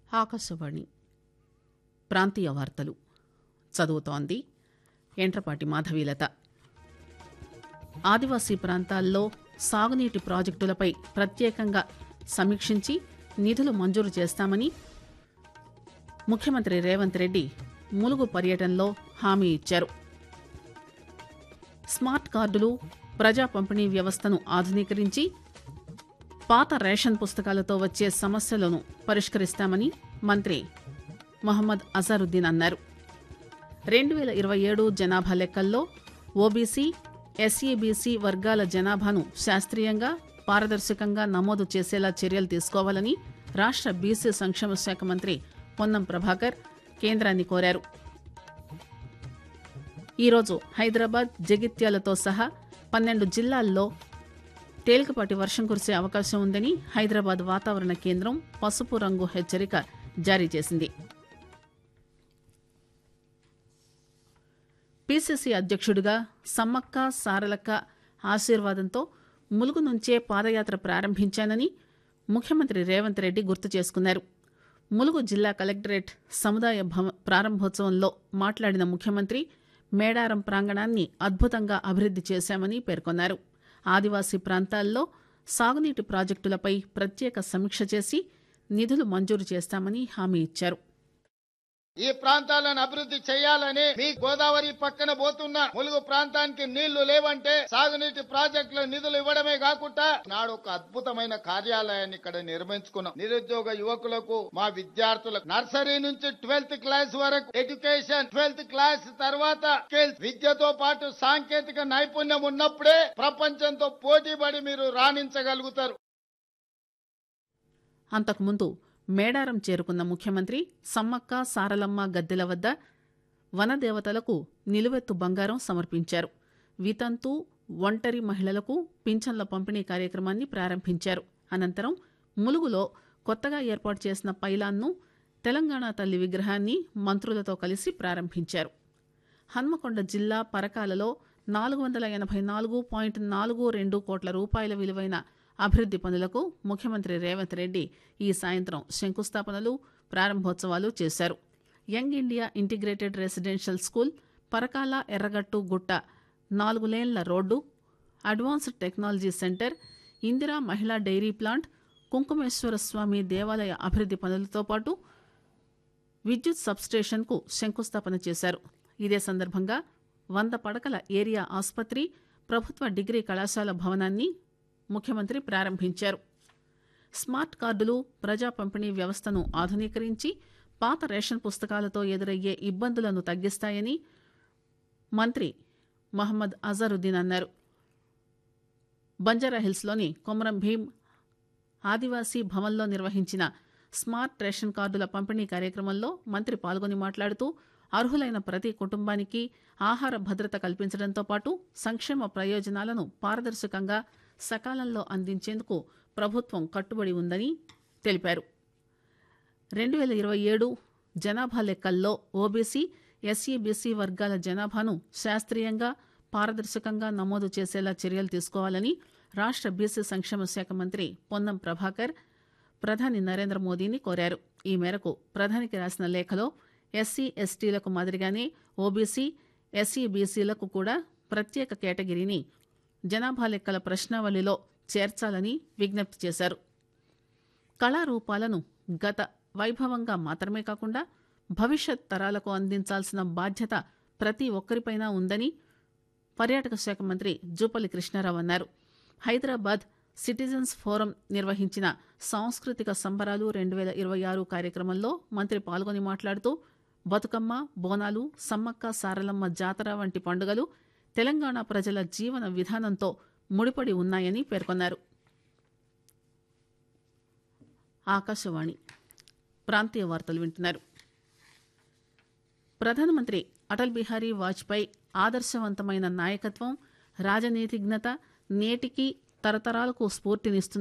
ఆకాశవాణి ప్రాంతీయ వార్తలు చదువుతోంది ఎంట్రపాటి మాధవీలత. ఆదివాసీ ప్రాంతాల్లో సాగునీటి ప్రాజెక్టులపై ప్రత్యేకంగా సమీక్షించి నిధులు మంజూరు చేస్తామని ముఖ్యమంత్రి రేవంత్ రెడ్డి ములుగు పర్యటనలో హామీ ఇచ్చారు. స్మార్ట్ కార్డులు, ప్రజా పంపిణీ వ్యవస్థను ఆధునీకరించి పాత రేషన్ పుస్తకాలతో వచ్చే సమస్యలను పరిష్కరిస్తామని మంత్రి మొహమ్మద్ అజారుద్దీన్ అన్నారు. 2027 జనాభా లెక్కల్లో ఓబీసీ, ఎస్ఈబీసీ వర్గాల జనాభాను శాస్త్రీయంగా, పారదర్శకంగా నమోదు చేసేలా చర్యలు తీసుకోవాలని రాష్ట్ర బీసీ సంక్షేమ శాఖ మంత్రి పొన్నం ప్రభాకర్ కేంద్రాన్ని కోరారు. ఈరోజు హైదరాబాద్, జగిత్యాలతో సహా 12 జిల్లాల్లో తేలికపాటి వర్షం కురిసే అవకాశం ఉందని హైదరాబాద్ వాతావరణ కేంద్రం పసుపు రంగు హెచ్చరిక జారీ చేసింది. పీసీసీ అధ్యక్షుడిగా సమ్మక్క సారలక్క ఆశీర్వాదంతో ములుగు నుంచే పాదయాత్ర ప్రారంభించానని ముఖ్యమంత్రి రేవంత్ రెడ్డి గుర్తు చేసుకున్నారు. ములుగు జిల్లా కలెక్టరేట్ సముదాయ ప్రారంభోత్సవంలో మాట్లాడిన ముఖ్యమంత్రి మేడారం ప్రాంగణాన్ని అద్భుతంగా అభివృద్ది చేశామని పేర్కొన్నారు. ఆదివాసీ ప్రాంతాల్లో సాగునీటి ప్రాజెక్టులపై ప్రత్యేక సమీక్ష చేసి నిధులు మంజూరు చేస్తామని హామీ ఇచ్చారు. ఈ ప్రాంతాలను అభివృద్ధి చేయాలని మీ గోదావరి పక్కన పోతున్న ములుగు ప్రాంతానికి నీళ్లు లేవంటే సాగునీటి ప్రాజెక్టుల నిధులు ఇవ్వడమే కాకుండా నాడు ఒక అద్భుతమైన కార్యాలయాన్ని ఇక్కడ నిర్మించుకున్నాం. నిరుద్యోగ యువకులకు, మా విద్యార్థులకు నర్సరీ నుంచి 12th క్లాస్ వరకు ఎడ్యుకేషన్, 12th క్లాస్ తర్వాత స్కిల్స్, విద్యతో పాటు సాంకేతిక నైపుణ్యం ఉన్నప్పుడే ప్రపంచంతో పోటీపడి మీరు రాణించగలుగుతారు. అంతకుముందు మేడారం చేరుకున్న ముఖ్యమంత్రి సమ్మక్క సారలమ్మ గద్దెల వద్ద వనదేవతలకు నిలువెత్తు బంగారం సమర్పించారు. వితంతు, ఒంటరి మహిళలకు పింఛన్ల పంపిణీ కార్యక్రమాన్ని ప్రారంభించారు. అనంతరం ములుగులో కొత్తగా ఏర్పాటు చేసిన పైలాన్ను, తెలంగాణ తల్లి విగ్రహాన్ని మంత్రులతో కలిసి ప్రారంభించారు. హన్మకొండ జిల్లా పరకాలలో 484.42 కోట్ల రూపాయల విలువైన అభివృద్ది పనులకు ముఖ్యమంత్రి రేవంత్ రెడ్డి ఈ సాయంత్రం శంకుస్థాపనలు, ప్రారంభోత్సవాలు చేశారు. Young India integrated residential school, Parakala Erragattu గుట్ట 4 లేన్ల road, advanced technology centre, Indira మహిళా డైరీ ప్లాంట్, కుంకుమేశ్వర స్వామి దేవాలయ అభివృద్ది పనులతో పాటు విద్యుత్ సబ్స్టేషన్కు శంకుస్థాపన చేశారు. ఇదే సందర్భంగా 100 పడకల ఏరియా ఆసుపత్రి, ప్రభుత్వ డిగ్రీ కళాశాల భవనాన్ని ముఖ్యమంత్రి ప్రారంభించారు. స్మార్ట్ కార్డులు, ప్రజా పంపిణీ వ్యవస్థను ఆధునీకరించి పాత రేషన్ పుస్తకాలతో ఎదురయ్యే ఇబ్బందులను తగ్గిస్తాయని మంత్రి మొహమ్మద్ అజారుద్దీన్ అన్నారు. బంజారాహిల్స్లోని కొమరం భీం ఆదివాసీ భవన్లో నిర్వహించిన స్మార్ట్ రేషన్ కార్డుల పంపిణీ కార్యక్రమంలో మంత్రి పాల్గొని మాట్లాడుతూ అర్హులైన ప్రతి కుటుంబానికి ఆహార భద్రత కల్పించడంతో పాటు సంక్షేమ ప్రయోజనాలను పారదర్శకంగా సకాలంలో అందించేందుకు ప్రభుత్వం కట్టుబడి ఉందని తెలిపారు. 2027 జనాభా లెక్కల్లో ఓబీసీ, ఎస్ఈబీసీ వర్గాల జనాభాను శాస్త్రీయంగా, పారదర్శకంగా నమోదు చేసేలా చర్యలు తీసుకోవాలని రాష్ట్ర బీసీ సంక్షేమ శాఖ మంత్రి పొన్నం ప్రభాకర్ ప్రధాని నరేంద్ర మోదీని కోరారు. ఈ మేరకు ప్రధానికి రాసిన లేఖలో ఎస్సీ, ఎస్టీలకు మాదిరిగానే ఓబీసీ, ఎస్ఈబీసీలకు కూడా ప్రత్యేక కేటగిరీని జనాభా లెక్కల ప్రశ్నావళిలో చేర్చాలని విజ్ఞప్తి చేశారు. కళారూపాలను గత వైభవంగా మాత్రమే కాకుండా భవిష్యత్ తరాలకు అందించాల్సిన బాధ్యత ప్రతి ఒక్కరిపైనా ఉందని పర్యాటక శాఖ మంత్రి జూపల్లి కృష్ణారావు అన్నారు. హైదరాబాద్ సిటిజన్స్ ఫోరం నిర్వహించిన సాంస్కృతిక సంబరాలు 2026 కార్యక్రమంలో మంత్రి పాల్గొని మాట్లాడుతూ బతుకమ్మ, బోనాలు, సమ్మక్క సారలమ్మ జాతర వంటి పండుగలు తెలంగాణ ప్రజల జీవన విధానంతో ముడిపడి ఉన్నాయని పేర్కొన్నారు. ఆకాశవాణి ప్రాంతీయ వార్తలు వింటున్నారు. ప్రధానమంత్రి అటల్ బిహారీ వాజ్పేయి ఆదర్శవంతమైన నాయకత్వం, రాజనీతిజ్ఞత నేటికి తరతరాలకు స్ఫూర్తినిస్తున్న